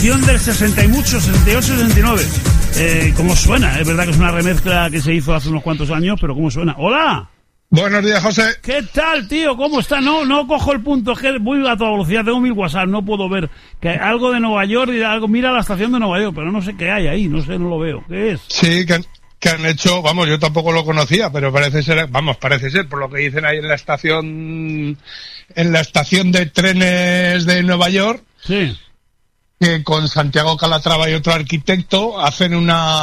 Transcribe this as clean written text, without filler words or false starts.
canción del 60 y mucho, 68, 69. ¿Cómo suena? Es verdad que es una remezcla que se hizo hace unos cuantos años, pero ¿cómo suena? ¡Hola! Buenos días, José. ¿Qué tal, tío? ¿Cómo está? No cojo el punto, es que voy a toda velocidad, tengo 1000 WhatsApp, no puedo ver que algo de Nueva York y algo, mira la estación de Nueva York, pero no sé qué hay ahí, no lo veo. ¿Qué es? Sí, que han hecho, vamos, yo tampoco lo conocía, pero parece ser, por lo que dicen ahí en la estación de trenes de Nueva York, sí, que con Santiago Calatrava y otro arquitecto hacen una